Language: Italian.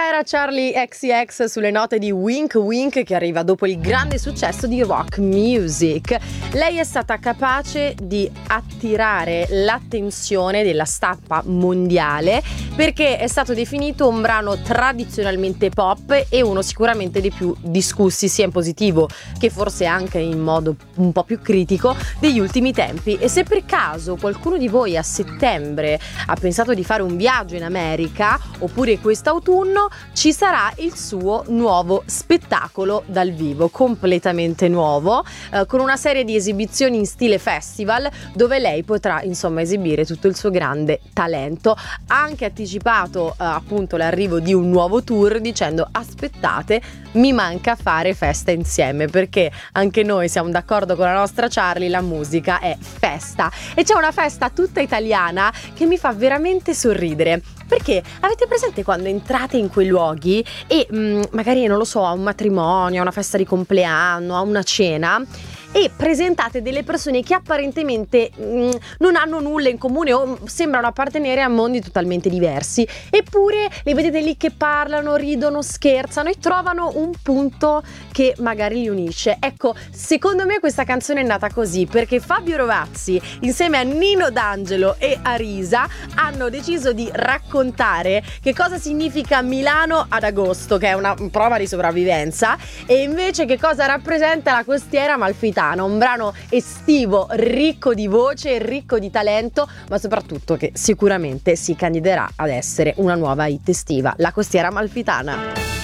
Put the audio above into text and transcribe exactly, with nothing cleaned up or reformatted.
Questa era Charli X C X sulle note di Wink Wink, che arriva dopo il grande successo di Rock Music. Lei è stata capace di attirare l'attenzione della stampa mondiale perché è stato definito un brano tradizionalmente pop e uno sicuramente dei più discussi, sia in positivo che forse anche in modo un po' più critico, degli ultimi tempi. E se per caso qualcuno di voi a settembre ha pensato di fare un viaggio in America oppure quest'autunno, ci sarà il suo nuovo spettacolo dal vivo, completamente nuovo, eh, con una serie di esibizioni in stile festival dove lei potrà insomma esibire tutto il suo grande talento. Ha anche anticipato eh, appunto l'arrivo di un nuovo tour dicendo: aspettate, mi manca fare festa insieme, perché anche noi siamo d'accordo con la nostra Charli, la musica è festa e c'è una festa tutta italiana che mi fa veramente sorridere. Perché avete presente quando entrate in quei luoghi e mh, magari, non lo so, a un matrimonio, a una festa di compleanno, a una cena, e presentate delle persone che apparentemente mh, non hanno nulla in comune o sembrano appartenere a mondi totalmente diversi, eppure li vedete lì che parlano, ridono, scherzano e trovano un punto che magari li unisce. Ecco, secondo me questa canzone è nata così, perché Fabio Rovazzi insieme a Nino D'Angelo e Arisa hanno deciso di raccontare che cosa significa Milano ad agosto, che è una prova di sopravvivenza, e invece che cosa rappresenta la costiera amalfitana. Un brano estivo, ricco di voce, ricco di talento, ma soprattutto che sicuramente si candiderà ad essere una nuova hit estiva, la costiera amalfitana.